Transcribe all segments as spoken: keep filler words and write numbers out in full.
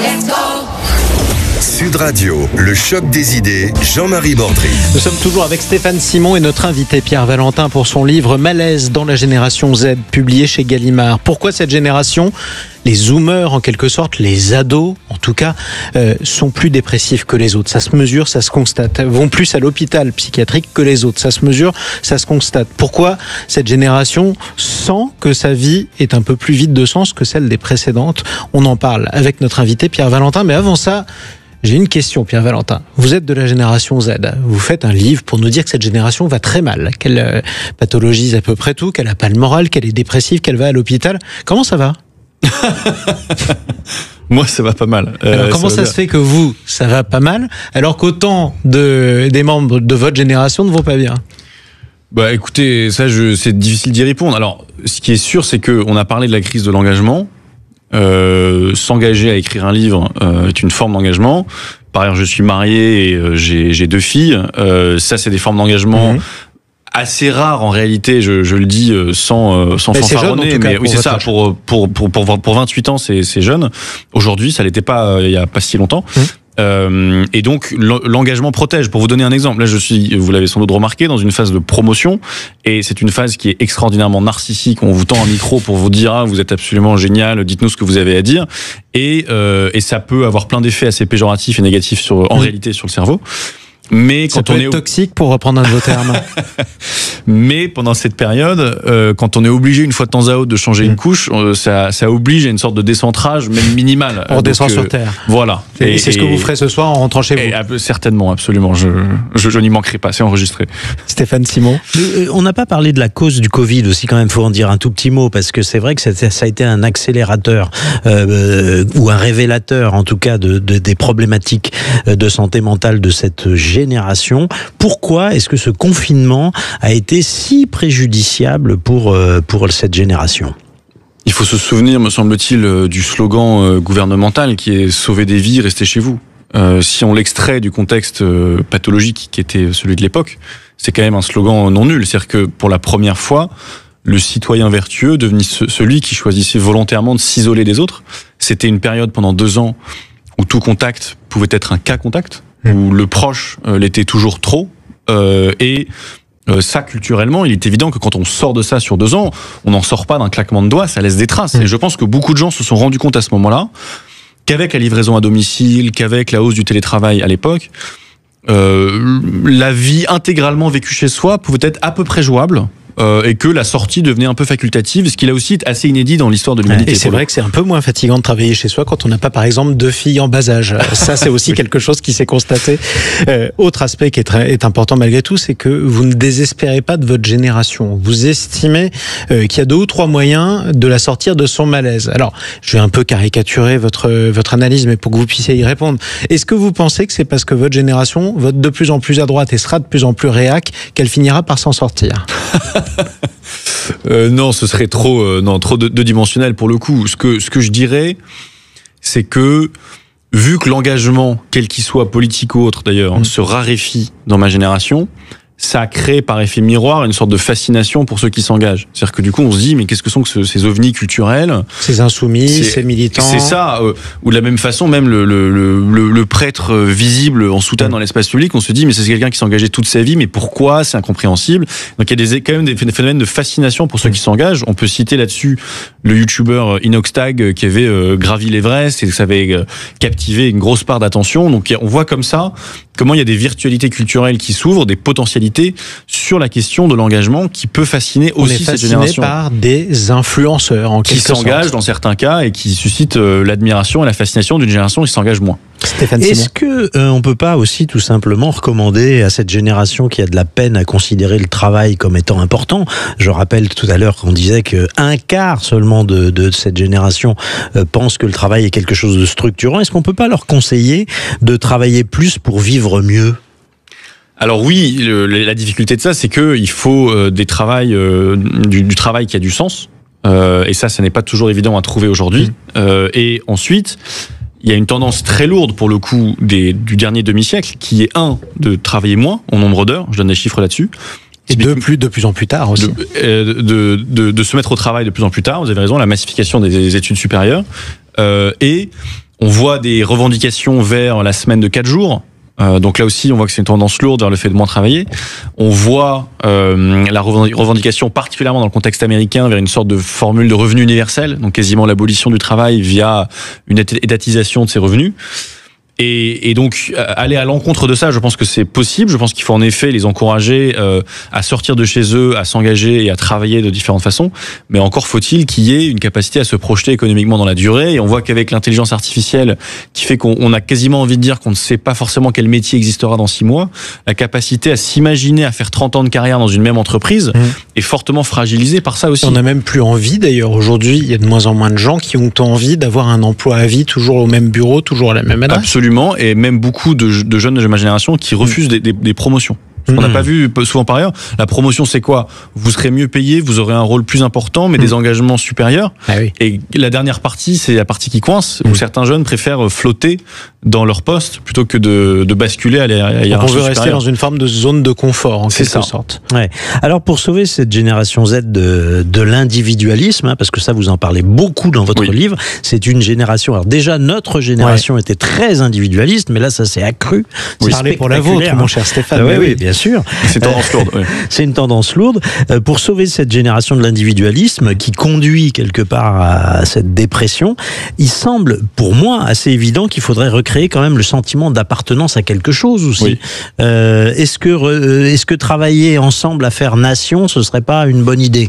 let's go. Sud Radio, le choc des idées, Jean-Marie Bordry. Nous sommes toujours avec Stéphane Simon et notre invité Pierre Valentin pour son livre Malaise dans la génération Z, publié chez Gallimard. Pourquoi cette génération, les zoomers en quelque sorte, les ados en tout cas, euh, sont plus dépressifs que les autres? Ça se mesure, ça se constate. Vont plus à l'hôpital psychiatrique que les autres. Ça se mesure, ça se constate. Pourquoi cette génération sent que sa vie est un peu plus vide de sens que celle des précédentes? On en parle avec notre invité Pierre Valentin. Mais avant ça, j'ai une question, Pierre Valentin. Vous êtes de la génération Z. Vous faites un livre pour nous dire que cette génération va très mal, qu'elle euh, pathologise à peu près tout, qu'elle n'a pas le moral, qu'elle est dépressive, qu'elle va à l'hôpital. Comment ça va? Moi, ça va pas mal. Alors, euh, comment ça, ça se fait que vous, ça va pas mal, alors qu'autant de, des membres de votre génération ne vont pas bien? Bah, écoutez, ça, je, c'est difficile d'y répondre. Alors, ce qui est sûr, c'est que on a parlé de la crise de l'engagement. Euh, s'engager à écrire un livre euh, est une forme d'engagement. Par ailleurs, je suis marié et euh, j'ai, j'ai deux filles. Euh, ça, c'est des formes d'engagement. Mmh. Assez rare en réalité, je, je le dis sans sans mais fanfaronner, mais oui c'est ça. Pour pour pour pour pour vingt-huit ans, c'est c'est jeune. Aujourd'hui, ça l'était pas il y a pas si longtemps. Mmh. Euh, et donc l'engagement protège. Pour vous donner un exemple, là je suis, vous l'avez sans doute remarqué, dans une phase de promotion, et c'est une phase qui est extraordinairement narcissique. On vous tend un micro pour vous dire ah, vous êtes absolument génial, dites-nous ce que vous avez à dire, et euh, et ça peut avoir plein d'effets assez péjoratifs et négatifs sur en mmh. réalité sur le cerveau. Mais ça quand peut on être est toxique, pour reprendre un de vos termes. Mais pendant cette période, euh, quand on est obligé une fois de temps à autre de changer mmh. une couche, euh, ça, ça oblige à une sorte de descentrage, même minimal. On redescend euh, sur terre. Voilà. Et, et c'est et, ce que vous ferez ce soir en rentrant chez vous. Et, certainement, absolument. Je, je, je n'y manquerai pas. C'est enregistré. Stéphane Simon. Euh, on n'a pas parlé de la cause du Covid aussi, quand même. Faut en dire un tout petit mot, parce que c'est vrai que ça, ça a été un accélérateur euh, ou un révélateur, en tout cas, de, de des problématiques de santé mentale de cette génération. Pourquoi est-ce que ce confinement a été si préjudiciable pour, euh, pour cette génération? Il faut se souvenir, me semble-t-il, du slogan euh, gouvernemental qui est « Sauver des vies, restez chez vous ». Euh, si on l'extrait du contexte euh, pathologique qui était celui de l'époque, c'est quand même un slogan non nul. C'est-à-dire que pour la première fois, le citoyen vertueux devenu ce, celui qui choisissait volontairement de s'isoler des autres. C'était une période pendant deux ans où tout contact pouvait être un cas contact, où le proche euh, l'était toujours trop, euh, et euh, ça, culturellement, il est évident que quand on sort de ça sur deux ans, on n'en sort pas d'un claquement de doigts, ça laisse des traces. Mmh. Et je pense que beaucoup de gens se sont rendus compte à ce moment-là qu'avec la livraison à domicile, qu'avec la hausse du télétravail à l'époque, euh, la vie intégralement vécue chez soi pouvait être à peu près jouable. Euh, et que la sortie devenait un peu facultative, ce qui là aussi est assez inédit dans l'histoire de l'humanité. Et c'est vrai que c'est un peu moins fatigant de travailler chez soi quand on n'a pas, par exemple, deux filles en bas âge. Ça, c'est aussi oui. quelque chose qui s'est constaté. Euh, autre aspect qui est, très, est important malgré tout, c'est que vous ne désespérez pas de votre génération. Vous estimez euh, qu'il y a deux ou trois moyens de la sortir de son malaise. Alors, je vais un peu caricaturer votre, votre analyse, mais pour que vous puissiez y répondre. Est-ce que vous pensez que c'est parce que votre génération vote de plus en plus à droite et sera de plus en plus réac qu'elle finira par s'en sortir? Euh, non, ce serait trop, euh, non, trop deux dimensionnel pour le coup. Ce que, ce que je dirais, c'est que vu que l'engagement, quel qu'il soit, politique ou autre d'ailleurs, mmh. se raréfie dans ma génération, ça crée par effet miroir une sorte de fascination pour ceux qui s'engagent. C'est-à-dire que du coup, on se dit, mais qu'est-ce que sont que ce, ces ovnis culturels? Ces insoumis, ces militants. C'est ça. Euh, ou de la même façon, même le, le, le, le prêtre visible en soutane mmh. dans l'espace public, on se dit, mais c'est quelqu'un qui s'est engagé toute sa vie, mais pourquoi? C'est incompréhensible. Donc il y a des, quand même des phénomènes de fascination pour ceux mmh. qui s'engagent. On peut citer là-dessus le youtubeur Inoxtag qui avait euh, gravi l'Everest et que ça avait euh, captivé une grosse part d'attention. Donc on voit comme ça comment il y a des virtualités culturelles qui s'ouvrent, des potentialités sur la question de l'engagement qui peut fasciner on aussi cette génération. On est fasciné par des influenceurs en qui s'engagent dans certains cas et qui suscitent euh, l'admiration et la fascination d'une génération qui s'engage moins. Stéphane Est-ce que euh, on peut pas aussi tout simplement recommander à cette génération qui a de la peine à considérer le travail comme étant important? Je rappelle tout à l'heure qu'on disait que un quart seulement de, de cette génération euh, pense que le travail est quelque chose de structurant. Est-ce qu'on peut pas leur conseiller de travailler plus pour vivre mieux? Alors oui, le, la difficulté de ça, c'est que il faut euh, des travails, euh, du, du travail qui a du sens. Euh, et ça, ça n'est pas toujours évident à trouver aujourd'hui. Mmh. Euh, et ensuite, il y a une tendance très lourde pour le coup des, du dernier demi-siècle, qui est un, de travailler moins en nombre d'heures. Je donne des chiffres là-dessus. Et de plus, de plus en plus tard aussi. De, de, de, de se mettre au travail de plus en plus tard. Vous avez raison, la massification des, des études supérieures. Euh, et On voit des revendications vers la semaine de quatre jours. Euh, donc là aussi, on voit que c'est une tendance lourde vers le fait de moins travailler. On voit euh, la revendication, particulièrement dans le contexte américain, vers une sorte de formule de revenu universel, donc quasiment l'abolition du travail via une étatisation de ses revenus. Et, et donc, aller à l'encontre de ça, je pense que c'est possible. Je pense qu'il faut en effet les encourager euh, à sortir de chez eux, à s'engager et à travailler de différentes façons. Mais encore faut-il qu'il y ait une capacité à se projeter économiquement dans la durée. Et on voit qu'avec l'intelligence artificielle, qui fait qu'on on a quasiment envie de dire qu'on ne sait pas forcément quel métier existera dans six mois, la capacité à s'imaginer à faire trente ans de carrière dans une même entreprise mmh. est fortement fragilisée par ça aussi. On n'a même plus envie d'ailleurs. Aujourd'hui, il y a de moins en moins de gens qui ont envie d'avoir un emploi à vie, toujours au même bureau, toujours à la même adresse. Absolument. Et même beaucoup de, de jeunes de ma génération qui refusent des, des, des promotions. Ce qu'on n'a pas vu souvent par ailleurs. La promotion, c'est quoi? Vous serez mieux payé, vous aurez un rôle plus important, mais mmh. des engagements supérieurs. Ah oui. Et la dernière partie, c'est la partie qui coince, mmh. où certains jeunes préfèrent flotter dans leur poste plutôt que de, de basculer à la hiérarchie Donc on veut supérieure. rester dans une forme de zone de confort, en c'est quelque ça. sorte. Ouais. Alors pour sauver cette génération Z de, de l'individualisme, hein, parce que ça vous en parlez beaucoup dans votre oui. livre, c'est une génération. Alors déjà notre génération ouais. était très individualiste, mais là ça s'est accru. Oui. Parlez pour la vôtre, mon cher Stéphane. Ah, oui, oui, oui, bien sûr. C'est une tendance lourde. Oui. C'est une tendance lourde. Pour sauver cette génération de l'individualisme qui conduit quelque part à cette dépression, il semble, pour moi, assez évident qu'il faudrait recréer quand même le sentiment d'appartenance à quelque chose aussi. Oui. Euh, est-ce que, euh, est-ce que travailler ensemble à faire nation, ce serait pas une bonne idée?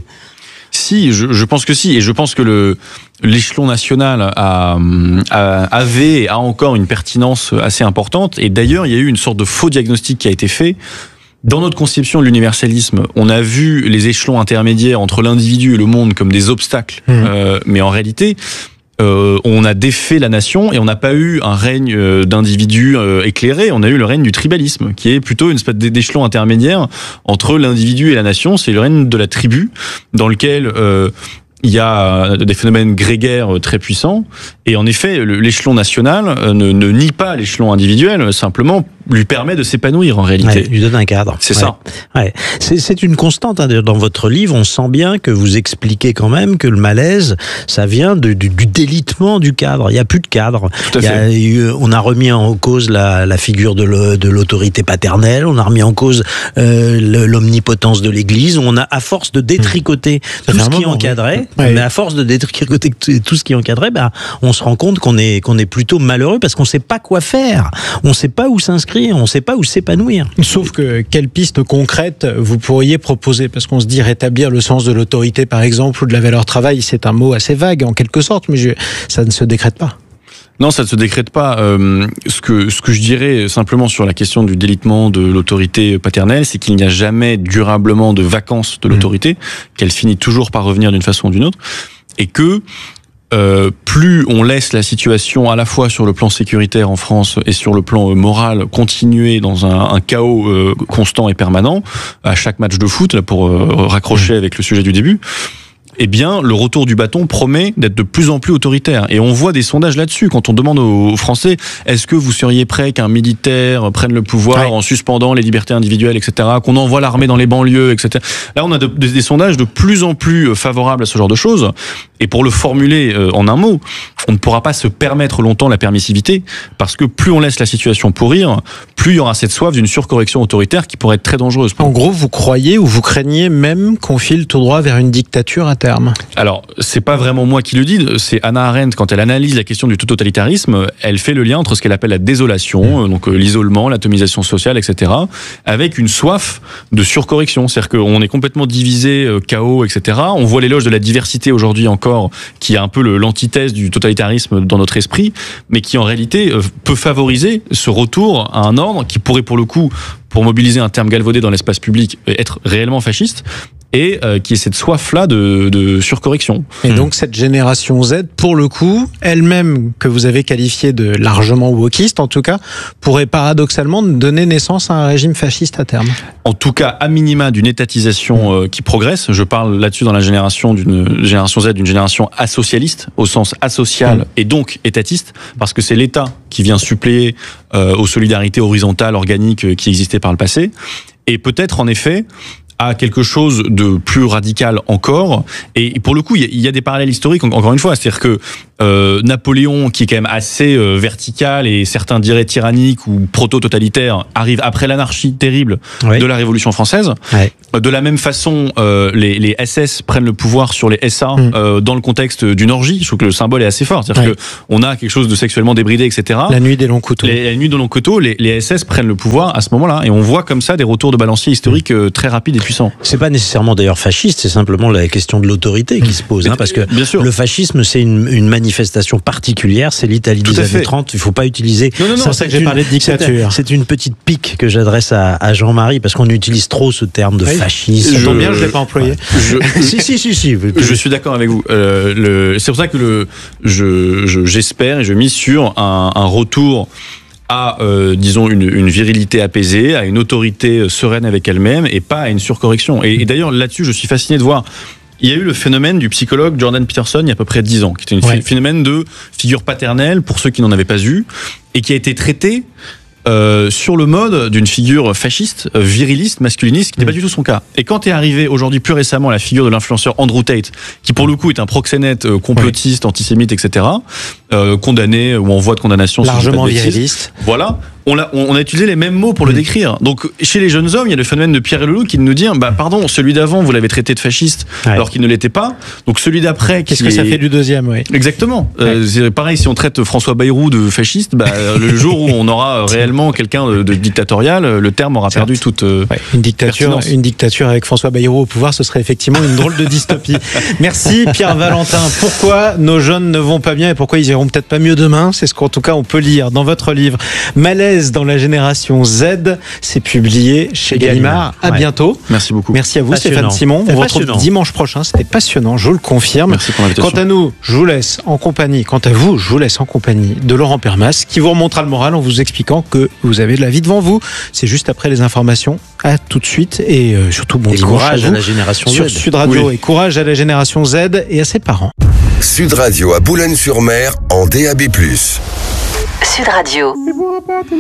Si, je, je pense que si, et je pense que le l'échelon national a, a, avait et a encore une pertinence assez importante. Et d'ailleurs, il y a eu une sorte de faux diagnostic qui a été fait. Dans notre conception de l'universalisme, on a vu les échelons intermédiaires entre l'individu et le monde comme des obstacles, mmh. euh, mais en réalité, Euh, on a défait la nation et on n'a pas eu un règne euh, d'individus euh, éclairés, on a eu le règne du tribalisme, qui est plutôt une espèce d'échelon intermédiaire entre l'individu et la nation. C'est le règne de la tribu, dans lequel euh, il y a des phénomènes grégaires très puissants. Et en effet, l'échelon national ne, ne nie pas l'échelon individuel, simplement lui permet de s'épanouir en réalité. Ouais, lui donne un cadre. C'est ouais. ça. Ouais. C'est, c'est une constante hein, dans votre livre. On sent bien que vous expliquez quand même que le malaise, ça vient de, du, du délitement du cadre. Il n'y a plus de cadre. Tout à Il y a, fait. eu, on a remis en cause la, la figure de, le, de l'autorité paternelle. On a remis en cause euh, le, l'omnipotence de l'Église. On a, à force de détricoter mmh. tout ce qui encadrait, oui. mais à force de détricoter tout ce qui encadrait, bah, on se rend compte qu'on est, qu'on est plutôt malheureux parce qu'on ne sait pas quoi faire. On ne sait pas où s'inscrire. On ne sait pas où s'épanouir. Sauf que, quelle piste concrète vous pourriez proposer? Parce qu'on se dit rétablir le sens de l'autorité, par exemple, ou de la valeur travail, c'est un mot assez vague, en quelque sorte, mais je, ça ne se décrète pas. Non, ça ne se décrète pas. Euh, ce que ce que je dirais simplement sur la question du délitement de l'autorité paternelle, c'est qu'il n'y a jamais durablement de vacances de l'autorité, mmh. qu'elle finit toujours par revenir d'une façon ou d'une autre, et que Euh, plus on laisse la situation à la fois sur le plan sécuritaire en France et sur le plan euh, moral continuer dans un, un chaos euh, constant et permanent à chaque match de foot, là pour euh, raccrocher avec le sujet du début, eh bien, le retour du bâton promet d'être de plus en plus autoritaire. Et on voit des sondages là-dessus. Quand on demande aux Français, est-ce que vous seriez prêt qu'un militaire prenne le pouvoir ouais. en suspendant les libertés individuelles, et cetera, qu'on envoie l'armée dans les banlieues, et cetera. Là, on a de, de, des sondages de plus en plus favorables à ce genre de choses. Et pour le formuler euh, en un mot, on ne pourra pas se permettre longtemps la permissivité, parce que plus on laisse la situation pourrir, plus il y aura cette soif d'une surcorrection autoritaire qui pourrait être très dangereuse. En gros, vous croyez ou vous craignez même qu'on file tout droit vers une dictature à terme? Alors, c'est pas vraiment moi qui le dis, c'est Hannah Arendt, quand elle analyse la question du totalitarisme, elle fait le lien entre ce qu'elle appelle la désolation, mmh. donc euh, l'isolement, l'atomisation sociale, et cetera, avec une soif de surcorrection. C'est-à-dire qu'on est complètement divisé, euh, chaos, et cetera. On voit l'éloge de la diversité aujourd'hui encore, qui est un peu le, l'antithèse du totalitarisme dans notre esprit, mais qui en réalité euh, peut favoriser ce retour à un ordre qui pourrait pour le coup, pour mobiliser un terme galvaudé dans l'espace public, être réellement fasciste, et euh, qui est cette soif-là de, de surcorrection. Et mmh. donc cette génération Z, pour le coup, elle-même, que vous avez qualifiée de largement wokiste, en tout cas, pourrait paradoxalement donner naissance à un régime fasciste à terme. En tout cas, à minima, d'une étatisation euh, qui progresse. Je parle là-dessus dans la génération d'une génération Z, d'une génération asocialiste, au sens asocial mmh. et donc étatiste, parce que c'est l'État qui vient suppléer euh, aux solidarités horizontales, organiques euh, qui existaient par le passé. Et peut-être, en effet, à quelque chose de plus radical encore. Et pour le coup, il y, y a des parallèles historiques, encore une fois. C'est-à-dire que euh, Napoléon, qui est quand même assez euh, vertical et certains diraient tyrannique ou proto-totalitaire, arrive après l'anarchie terrible oui. de la Révolution française. Ouais. De la même façon, euh, les, les S S prennent le pouvoir sur les S A mmh. euh, dans le contexte d'une orgie. Je trouve que le symbole est assez fort. C'est-à-dire ouais. qu'on a quelque chose de sexuellement débridé, et cetera. La nuit des longs couteaux. Les, la nuit des longs couteaux, les, les S S prennent le pouvoir à ce moment-là. Et on voit comme ça des retours de balancier historiques mmh. euh, très rapides et puissants. C'est pas nécessairement d'ailleurs fasciste, c'est simplement la question de l'autorité qui mmh. se pose. Hein, parce que Bien sûr. le fascisme, c'est une, une manifestation particulière. C'est l'Italie des années trente. Il faut pas utiliser... Non, non, non, c'est ça que j'ai parlé de dictature. C'est une petite pique que j'adresse à, à Jean-Marie, parce qu'on utilise trop ce terme de oui. fascisme. Ça tombe bien, je ne l'ai pas employé. Je, si, si, si, si. Je suis d'accord avec vous. Euh, le, c'est pour ça que le, je, je, j'espère et je mise sur un, un retour à, euh, disons, une, une virilité apaisée, à une autorité sereine avec elle-même et pas à une surcorrection. Et, et d'ailleurs, là-dessus, je suis fasciné de voir... Il y a eu le phénomène du psychologue Jordan Peterson il y a à peu près dix ans, qui était un ouais. phénomène de figure paternelle pour ceux qui n'en avaient pas eu, et qui a été traité Euh, sur le mode d'une figure fasciste, euh, viriliste, masculiniste, qui n'est mmh. pas du tout son cas. Et quand est arrivé aujourd'hui plus récemment la figure de l'influenceur Andrew Tate, qui pour le coup est un proxénète euh, complotiste, oui. antisémite, et cetera, euh, condamné ou en voie de condamnation, largement si viriliste. Voilà. On a, on a utilisé les mêmes mots pour mmh. le décrire. Donc, chez les jeunes hommes, il y a le phénomène de Pierre et Leloup qui nous dit, bah, pardon, celui d'avant, vous l'avez traité de fasciste, ouais. alors qu'il ne l'était pas. Donc, celui d'après, qu'est-ce qui que est... ça fait du deuxième, oui. Exactement. Ouais. Euh, c'est pareil, si on traite François Bayrou de fasciste, bah, le jour où on aura réellement quelqu'un de, de dictatorial, le terme aura perdu toute, euh, ouais. une dictature, pertinence. Une dictature avec François Bayrou au pouvoir, ce serait effectivement une drôle de dystopie. Merci, Pierre Valentin. Pourquoi nos jeunes ne vont pas bien et pourquoi ils iront peut-être pas mieux demain? C'est ce qu'en tout cas on peut lire dans votre livre. Malaise dans la génération Z, c'est publié chez Gallimard. À ouais. bientôt. Merci beaucoup. Merci à vous, passionnant. Stéphane Simon. On vous retrouve passionnant. dimanche prochain. C'était passionnant, je vous le confirme. Merci pour l'invitation. Quant à nous, je vous laisse en compagnie. Quant à vous, je vous laisse en compagnie de Laurent Permas, qui vous remontera le moral en vous expliquant que vous avez de la vie devant vous. C'est juste après les informations. À tout de suite et euh, surtout bon et dimanche courage à, vous, à la génération sur Z. Sud Radio oui. et courage à la génération Z et à ses parents. Sud Radio à Boulogne-sur-Mer en D A B plus. Sud Radio.